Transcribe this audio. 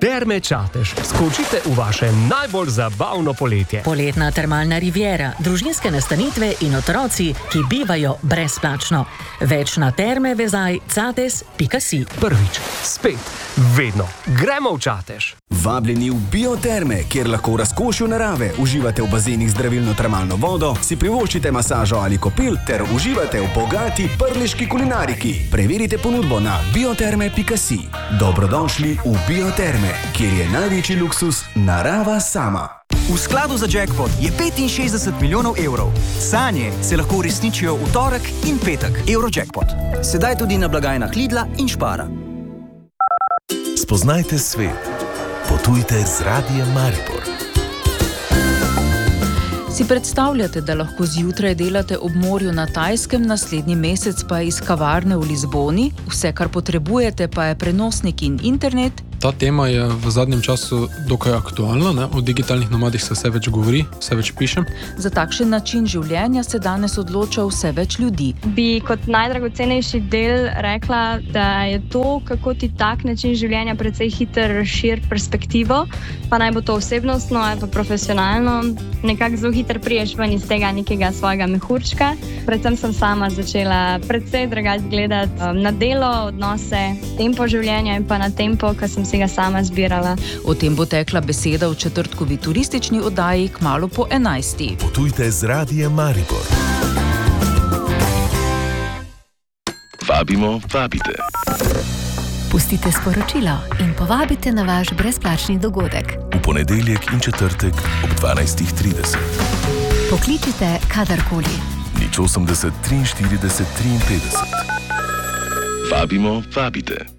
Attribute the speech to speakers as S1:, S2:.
S1: Terme Čatež. Skočite v vaše najbolj zabavno poletje.
S2: Poletna termalna riviera, družinske nastanitve in otroci, ki bivajo brezplačno. Več na termevezaj.cates.si.
S1: Prvič, spet, vedno. Gremo v Čatež.
S3: Vabljeni v Bioterme, kjer lahko v razkošju narave uživate v bazenih zdravilno-termalno vodo, si privoščite masažo ali kopel ter uživate v bogati prleški kulinariki. Preverite ponudbo na bioterme.si. Dobrodošli v Bioterme, kjer je največji luksus narava sama.
S4: V skladu za jackpot je 65 milijonov evrov. Sanje se lahko uresničijo v torek in petek. Eurojackpot. Sedaj tudi na blagajnah Lidla in Spara.
S5: Spoznajte svet. Potujte z Radiem Maribor.
S6: Si predstavljate, da lahko zjutraj delate ob morju na Tajskem, naslednji mesec pa iz kavarne v Lizboni? Vse, kar potrebujete, pa je prenosnik in internet?
S7: Ta tema je v zadnjem času dokaj aktualna, ne? O digitalnih nomadih se vse več govori, vse več piše.
S6: Za takšen način življenja se danes odloča vse več ljudi.
S8: Bi kot najdragocenejši del rekla, da je to, kako ti tak način življenja precej hiter razširi perspektivo, pa naj bo to osebnostno ali pa profesionalno, nekako zelo hiter priješ ven iz tega nekega svojega mehurčka. Predvsem sem sama začela precej drugače gledati na delo, odnose, tempo življenja in pa na tempo, ki sem si ga sama zbirala.
S6: O tem bo tekla beseda v četrtkovi turistični oddaji kmalu po 11.
S5: Potujte z Radiem Maribor. Vabimo, vabite.
S9: Pustite sporočilo in povabite na vaš brezplačni dogodek.
S5: V ponedeljek in četrtek ob 12:30.
S9: Pokličite kadarkoli.
S5: 080 43 53. Vabimo, vabite.